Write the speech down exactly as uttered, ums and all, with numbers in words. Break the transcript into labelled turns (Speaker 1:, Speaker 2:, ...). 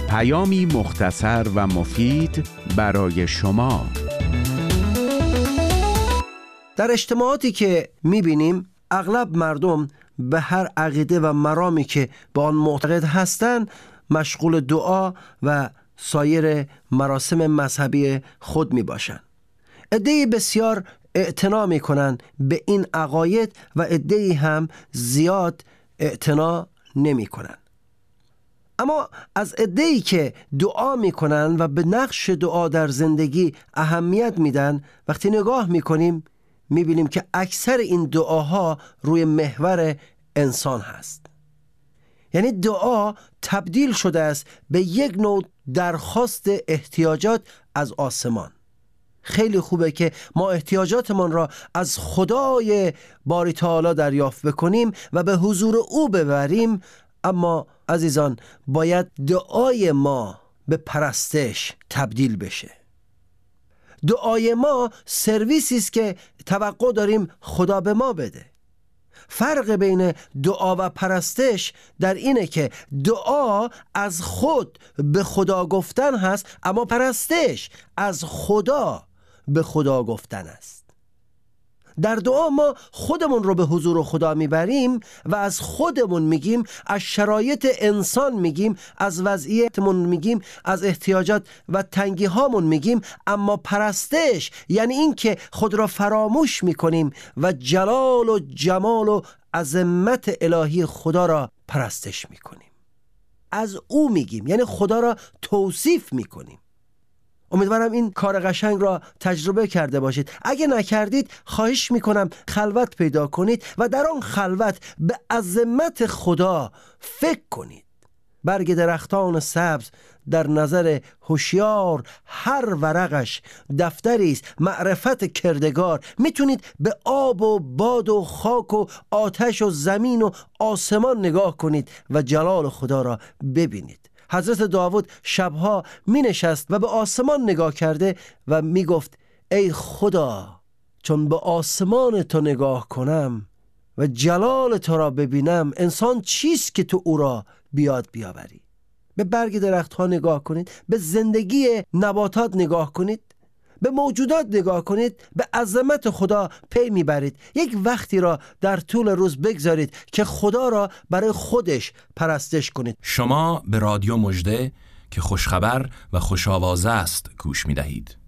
Speaker 1: پیامی مختصر و مفید برای شما.
Speaker 2: در اجتماعاتی که می‌بینیم اغلب مردم به هر عقیده و مرامی که به آن معتقد هستند مشغول دعا و سایر مراسم مذهبی خود میباشند. عده‌ای بسیار اعتنا میکنند به این عقاید و عده‌ای هم زیاد اعتنا نمیکنند. اما از عده‌ای که دعا میکنن و به نقش دعا در زندگی اهمیت میدن وقتی نگاه میکنیم میبینیم که اکثر این دعاها روی محور انسان هست. یعنی دعا تبدیل شده است به یک نوع درخواست احتیاجات از آسمان. خیلی خوبه که ما احتیاجاتمان را از خدای باری تعالی دریافت بکنیم و به حضور او ببریم، اما عزیزان باید دعای ما به پرستش تبدیل بشه. دعای ما سرویسی است که توقع داریم خدا به ما بده. فرق بین دعا و پرستش در اینه که دعا از خود به خدا گفتن هست، اما پرستش از خدا به خدا گفتن است. در دعا ما خودمون رو به حضور خدا میبریم و از خودمون میگیم، از شرایط انسان میگیم، از وضعیتمون میگیم، از احتیاجات و تنگی هامون میگیم، اما پرستش یعنی این که خود را فراموش میکنیم و جلال و جمال و عظمت الهی خدا را پرستش میکنیم. از او میگیم، یعنی خدا را توصیف میکنیم. امیدوارم این کار قشنگ را تجربه کرده باشید. اگه نکردید خواهش میکنم خلوت پیدا کنید و در آن خلوت به عظمت خدا فکر کنید. برگ درختان سبز در نظر هوشیار هر ورقش دفتری است معرفت کردگار. میتونید به آب و باد و خاک و آتش و زمین و آسمان نگاه کنید و جلال خدا را ببینید. حضرت داوود شبها می نشست و به آسمان نگاه کرده و می گفت ای خدا، چون به آسمان تو نگاه کنم و جلال تو را ببینم، انسان چیست که تو او را بیاد بیاوری؟ به برگ درخت ها نگاه کنید، به زندگی نباتات نگاه کنید، به موجودات نگاه کنید، به عظمت خدا پی میبرید. یک وقتی را در طول روز بگذارید که خدا را برای خودش پرستش کنید.
Speaker 3: شما به رادیو مژده که خوشخبر و خوش‌آوازه است گوش میدهید.